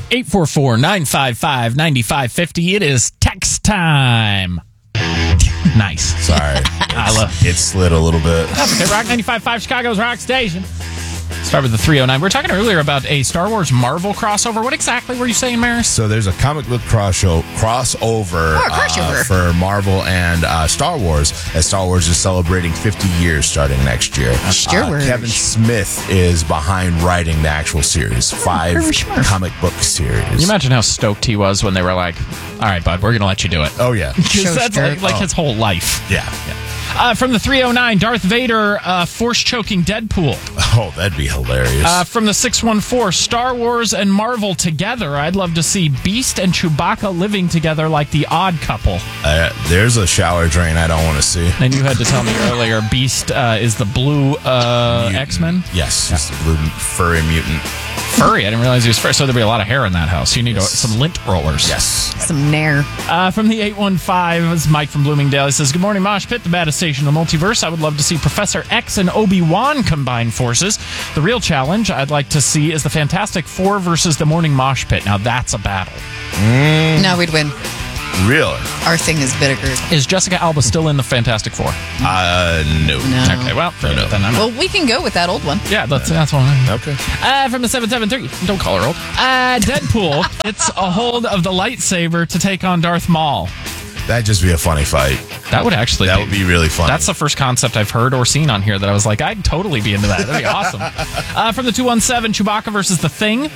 844-955-9550. It is text time. Nice. Sorry. It slid a little bit. That's okay. Rock 95.5, Chicago's Rock Station. Start with the 309. We were talking earlier about a Star Wars Marvel crossover. What exactly were you saying, Maris? So there's a comic book crossover for Marvel and Star Wars, as Star Wars is celebrating 50 years starting next year. Star Wars. Kevin Smith is behind writing the actual series, 5 comic book series. Can you imagine how stoked he was when they were like, all right, bud, we're going to let you do it. Oh, yeah. Because that's like his whole life. Yeah. From the 309, Darth Vader force-choking Deadpool. Oh, that'd be hilarious. From the 614, Star Wars and Marvel together. I'd love to see Beast and Chewbacca living together like the Odd Couple. There's a shower drain I don't want to see. And you had to tell me earlier, Beast is the blue X-Men? Yes, he's the blue furry mutant. Furry? I didn't realize he was furry. So there'd be a lot of hair in that house. You need some lint rollers. Yes. Some nair. From the 815, it's Mike from Bloomingdale. He says, good morning, Mosh Pit, the baddest station in the multiverse. I would love to see Professor X and Obi-Wan combine forces. The real challenge I'd like to see is the Fantastic Four versus the Morning Mosh Pit. Now that's a battle. No, we'd win. Really? Our thing is bigger. Is Jessica Alba still in the Fantastic Four? No. Okay, well, then I'm not. Well, we can go with that old one. Yeah, that's one. Okay. From the 773, don't call her old. Deadpool, it's a hold of the lightsaber to take on Darth Maul. That'd just be a funny fight. That would actually would be really funny. That's the first concept I've heard or seen on here that I was like, I'd totally be into that. That'd be awesome. From the 217, Chewbacca versus the Thing.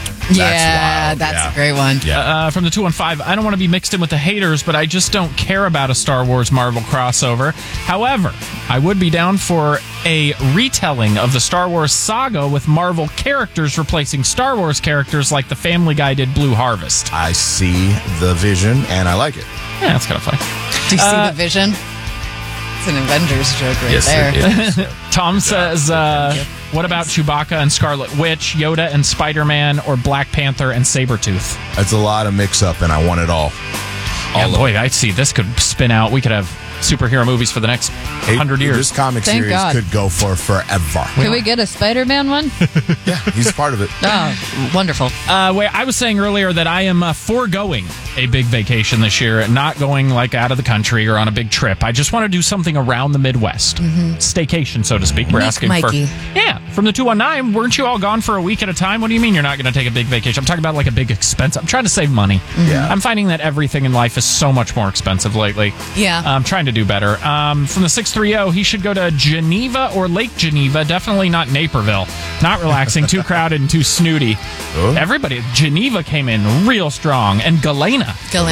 That's a great one. Yeah. From the 215, I don't want to be mixed in with the haters, but I just don't care about a Star Wars Marvel crossover. However, I would be down for a retelling of the Star Wars saga with Marvel characters replacing Star Wars characters like the Family Guy did Blue Harvest. I see the vision, and I like it. Yeah, that's kind of funny. Do you see the vision? It's an Avengers joke there. It is. Tom says, what about Chewbacca and Scarlet Witch, Yoda and Spider-Man, or Black Panther and Sabretooth? That's a lot of mix-up, and I want it all. Yeah, boy, I see this could spin out. We could have superhero movies for the next 100 years. This comic Thank series God. could go for forever. Can we get a Spider-Man one? Yeah, he's part of it. Oh, wonderful. Wait, I was saying earlier that I am foregoing a big vacation this year, not going like out of the country or on a big trip. I just want to do something around the Midwest. Staycation, so to speak. We're asking Mikey. from the 219, weren't you all gone for a week at a time? What do you mean you're not going to take a big vacation? I'm talking about like a big expense. I'm trying to save money. Yeah. I'm finding that everything in life is so much more expensive lately. Yeah. I'm trying to do better. From the 630, he should go to Geneva or Lake Geneva. Definitely not Naperville. Not relaxing, too crowded and too snooty. Oh. Everybody, Geneva came in real strong. And Galena.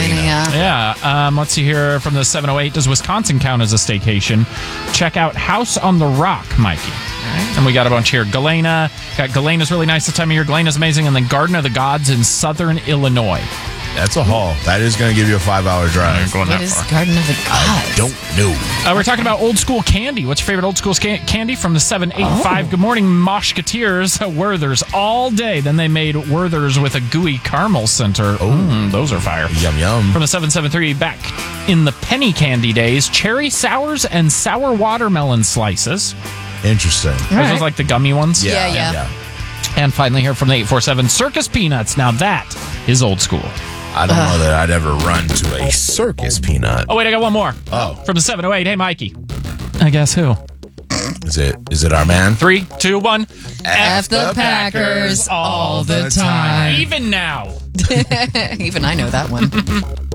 Yeah. Yeah. Let's see here from the 708. Does Wisconsin count as a staycation? Check out House on the Rock, Mikey. And we got a bunch here. Galena. Galena's really nice this time of year. Galena's amazing. And then Garden of the Gods in southern Illinois. That's a haul. That is going to give you a 5-hour drive. What is Garden of the Gods? Don't know. We're talking about old school candy. What's your favorite old school candy? From the 785. Good morning, Moshketeers. Werther's all day. Then they made Werther's with a gooey caramel center. Those are fire. Yum, yum. From the 773, back in the penny candy days, cherry sours and sour watermelon slices. Interesting. Those are like the gummy ones. Yeah. And finally here from the 847, circus peanuts. Now that is old school. I don't know that I'd ever run to a circus peanut. Oh, wait, I got one more. Oh. From the 708, hey, Mikey. I guess who? Is it our man? 3, 2, 1. F the Packers all the time. Even now. Even I know that one.